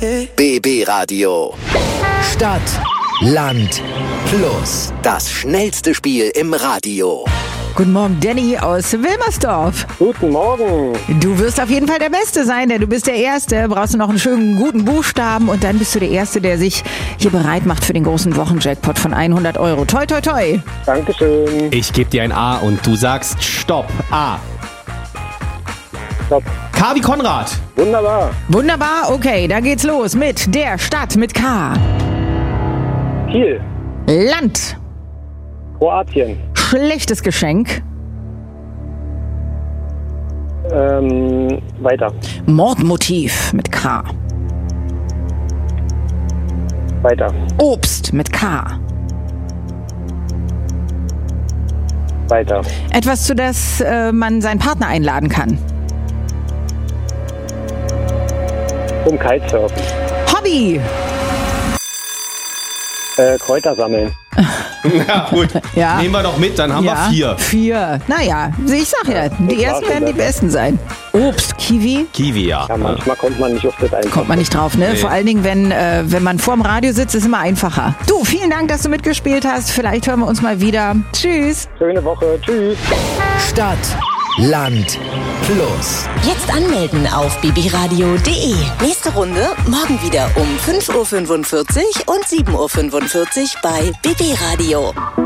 BB Radio. Stadt, Land, Plus. Das schnellste Spiel im Radio. Guten Morgen, Danny aus Wilmersdorf. Guten Morgen. Du wirst auf jeden Fall der Beste sein, denn du bist der Erste. Brauchst du noch einen schönen, guten Buchstaben und dann bist du der Erste, der sich hier bereit macht für den großen Wochenjackpot von 100 Euro. Toi, toi, toi. Dankeschön. Ich gebe dir ein A und du sagst Stopp. A. Stopp. K wie Konrad. Wunderbar. Wunderbar, okay, da geht's los mit der Stadt mit K. Kiel. Land. Kroatien. Schlechtes Geschenk. Weiter. Mordmotiv mit K. Weiter. Obst mit K. Weiter. Etwas, zu das man seinen Partner einladen kann. Zum Kitesurfen. Hobby. Kräuter sammeln. Ja, gut. Ja. Nehmen wir doch mit, dann haben wir 4. 4. Naja, ich sag ja, die ersten werden die besten sein. Obst, Kiwi. Kiwi, ja. Ja, manchmal kommt man nicht auf das einfach. Kommt man nicht drauf, ne? Nee. Vor allen Dingen, wenn man vorm Radio sitzt, ist immer einfacher. Du, vielen Dank, dass du mitgespielt hast. Vielleicht hören wir uns mal wieder. Tschüss. Schöne Woche. Tschüss. Stadt, Land, Plus. Jetzt anmelden auf bbradio.de. Nächste Runde morgen wieder um 5.45 Uhr und 7.45 Uhr bei BB Radio.